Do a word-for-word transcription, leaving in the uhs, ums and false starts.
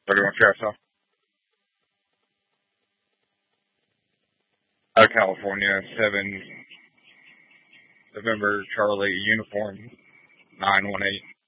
thirty-one Sheriff South. Uh, California, seven November Charlie, uniform nine one eight.